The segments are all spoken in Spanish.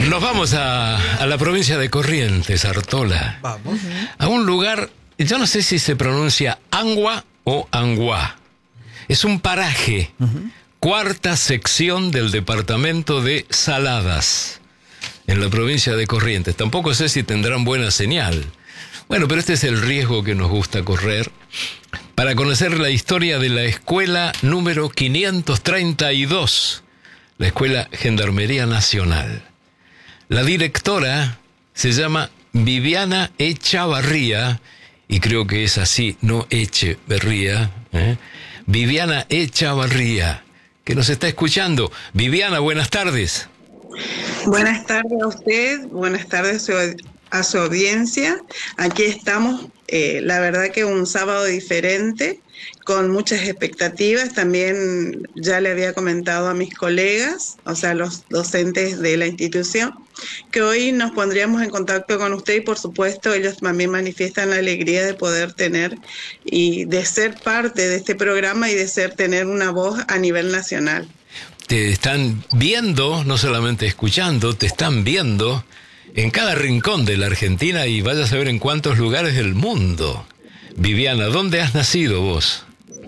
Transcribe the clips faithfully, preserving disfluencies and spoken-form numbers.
Nos vamos a, a la provincia de Corrientes, Artola. Vamos. A un lugar, yo no sé si se pronuncia Angua o Anguá. Es un paraje, uh-huh. cuarta sección del departamento de Saladas, en la provincia de Corrientes. Tampoco sé si tendrán buena señal. Bueno, pero este es el riesgo que nos gusta correr para conocer la historia de la escuela número quinientos treinta y dos, la Escuela Gendarmería Nacional. La directora se llama Viviana Echavarría, y creo que es así, no Echeverría, ¿eh? Viviana Echavarría, que nos está escuchando. Viviana, buenas tardes. Buenas tardes a usted, buenas tardes a su audiencia. Aquí estamos, eh, la verdad que un sábado diferente, con muchas expectativas. También ya le había comentado a mis colegas, o sea, los docentes de la institución, que hoy nos pondríamos en contacto con usted y por supuesto ellos también manifiestan la alegría de poder tener y de ser parte de este programa y de ser tener una voz a nivel nacional. Te están viendo, no solamente escuchando, te están viendo en cada rincón de la Argentina y vaya a saber en cuántos lugares del mundo. Viviana, ¿dónde has nacido vos?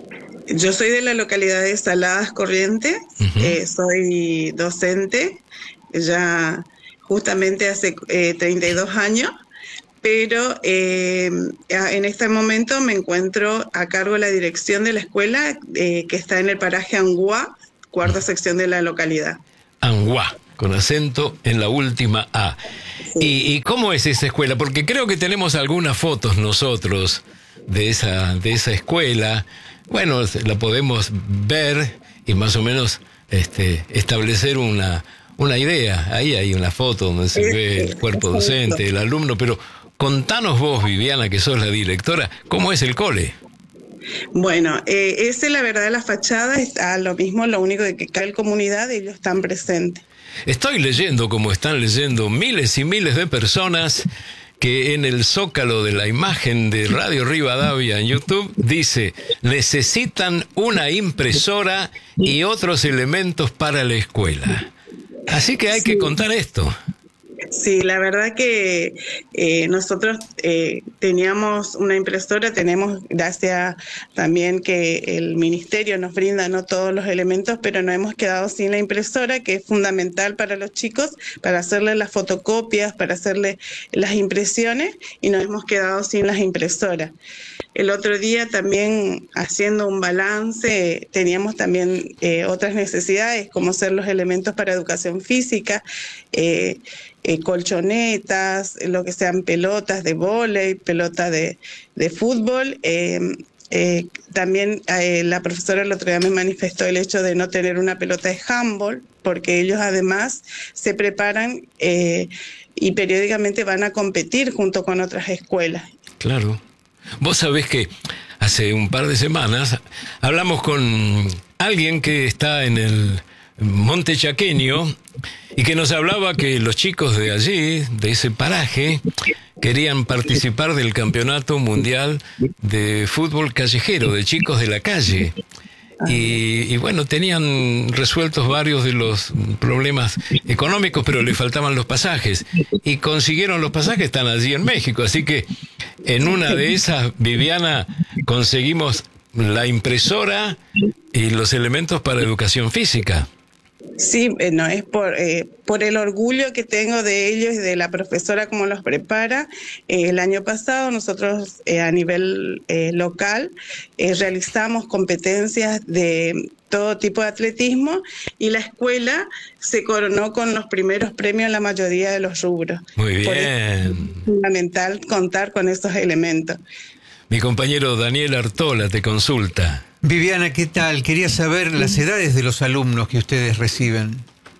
Yo soy de la localidad de Saladas, Corrientes, uh-huh. eh, soy docente, ya justamente hace eh, treinta y dos años, pero eh, en este momento me encuentro a cargo de la dirección de la escuela eh, que está en el paraje Anguá, cuarta sección de la localidad. Anguá, con acento en la última A. Sí. ¿Y, ¿Y cómo es esa escuela? Porque creo que tenemos algunas fotos nosotros de esa, de esa escuela. Bueno, la podemos ver y más o menos este, establecer una, una idea. Ahí hay una foto donde se ve el cuerpo docente, el alumno, pero contanos vos, Viviana, que sos la directora, ¿cómo es el cole? Bueno, eh, esa es la verdad de la fachada, está lo mismo, lo único de que cada comunidad ellos están presentes. Estoy leyendo, como están leyendo miles y miles de personas, que en el zócalo de la imagen de Radio Rivadavia en YouTube dice: necesitan una impresora y otros elementos para la escuela. Así que hay sí. que contar esto. Sí, la verdad que eh, nosotros eh, teníamos una impresora, tenemos, gracias también que el ministerio nos brinda no todos los elementos, pero nos hemos quedado sin la impresora, que es fundamental para los chicos, para hacerle las fotocopias, para hacerle las impresiones, y nos hemos quedado sin las impresoras. El otro día también, haciendo un balance, teníamos también eh, otras necesidades, como ser los elementos para educación física, eh, eh, colchonetas, lo que sean pelotas de vóley, pelotas de, de fútbol. Eh, eh, también eh, la profesora el otro día me manifestó el hecho de no tener una pelota de handball, porque ellos además se preparan eh, y periódicamente van a competir junto con otras escuelas. Claro. Vos sabés que hace un par de semanas hablamos con alguien que está en el Monte Chaqueño y que nos hablaba que los chicos de allí, de ese paraje, querían participar del Campeonato Mundial de Fútbol Callejero, de chicos de la calle. Y, y bueno, tenían resueltos varios de los problemas económicos, pero le faltaban los pasajes. Y consiguieron los pasajes, están allí en México. Así que en una de esas, Viviana, conseguimos la impresora y los elementos para educación física. Sí, eh, no es por eh, por el orgullo que tengo de ellos y de la profesora como los prepara. Eh, el año pasado nosotros eh, a nivel eh, local eh, realizamos competencias de todo tipo de atletismo y la escuela se coronó con los primeros premios en la mayoría de los rubros. Muy bien. Por eso es fundamental contar con esos elementos. Mi compañero Daniel Artola te consulta. Viviana, ¿qué tal? Quería saber las edades de los alumnos que ustedes reciben.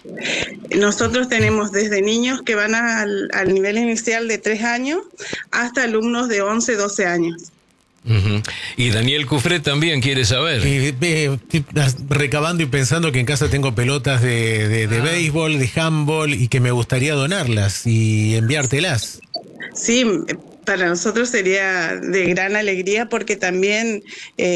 Nosotros tenemos desde niños que van al, al nivel inicial de tres años hasta alumnos de once, doce años. Uh-huh. Y Daniel Cufré también quiere saber. Eh, eh, recabando y pensando que en casa tengo pelotas de, de, de ah. béisbol, de handball, y que me gustaría donarlas y enviártelas. Sí, para nosotros sería de gran alegría porque también... Eh,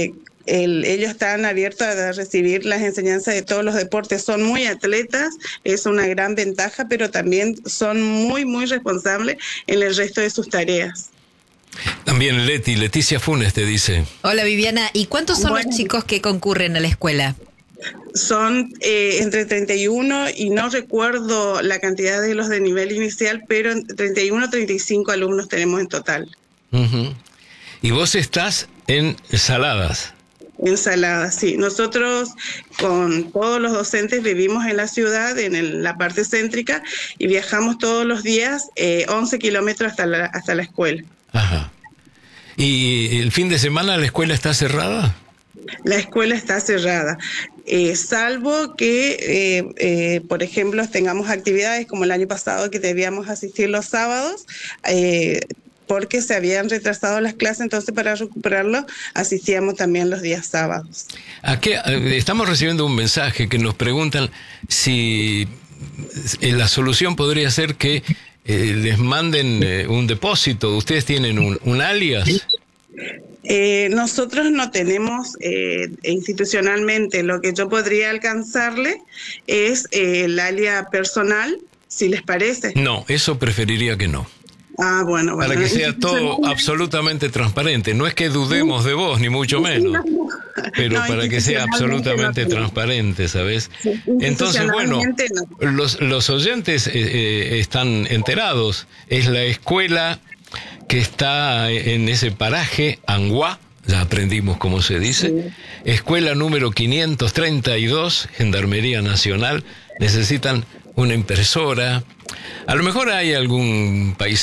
el, ellos están abiertos a recibir las enseñanzas de todos los deportes. Son muy atletas, es una gran ventaja, pero también son muy, muy responsables en el resto de sus tareas. También Leti, Leticia Funes te dice. Hola Viviana, ¿y cuántos son Bueno. los chicos que concurren a la escuela? Son eh, entre treinta y uno y no recuerdo la cantidad de los de nivel inicial, pero treinta y uno, treinta y cinco alumnos tenemos en total. Uh-huh. Y vos estás en Saladas. Ensaladas, sí. Nosotros con todos los docentes vivimos en la ciudad, en el, la parte céntrica, y viajamos todos los días eh, once kilómetros hasta la, hasta la escuela. Ajá. ¿Y el fin de semana la escuela está cerrada? La escuela está cerrada, eh, salvo que, eh, eh, por ejemplo, tengamos actividades como el año pasado que debíamos asistir los sábados, eh, porque se habían retrasado las clases, entonces para recuperarlo asistíamos también los días sábados. Aquí estamos recibiendo un mensaje que nos preguntan si la solución podría ser que eh, les manden eh, un depósito. ¿Ustedes tienen un, un alias? Eh, nosotros no tenemos eh, institucionalmente. Lo que yo podría alcanzarle es eh, el alias personal, si les parece. No, eso preferiría que no. Ah, bueno, bueno. Para que sea todo absolutamente transparente. No es que dudemos de vos, ni mucho menos. Pero No, para que sea absolutamente no, transparente, ¿sabes? Sí, Entonces, bueno, institucionalmente no. los, los oyentes eh, eh, están enterados. Es la escuela que está en ese paraje, Anguá, ya aprendimos cómo se dice. Sí. Escuela número quinientos treinta y dos, Gendarmería Nacional. Necesitan una impresora. A lo mejor hay algún país